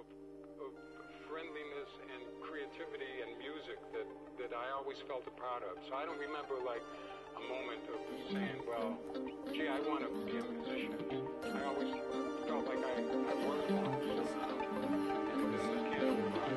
of friendliness and creativity and music that I always felt a part of. So I don't remember like a moment of saying, well, gee, I want to be a musician. I always felt like I worked